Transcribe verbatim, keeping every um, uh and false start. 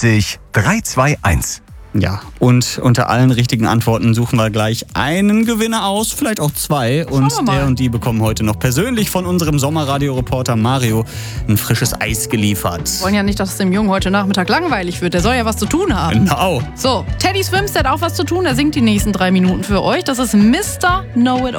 siebzig drei zwei eins. Ja, und unter allen richtigen Antworten suchen wir gleich einen Gewinner aus, vielleicht auch zwei. Und der und die bekommen heute noch persönlich von unserem Sommerradio-Reporter Mario ein frisches Eis geliefert. Wir wollen ja nicht, dass es dem Jungen heute Nachmittag langweilig wird. Der soll ja was zu tun haben. Genau. So, Teddy Swims, der hat auch was zu tun. Er singt die nächsten drei Minuten für euch. Das ist Mister Know It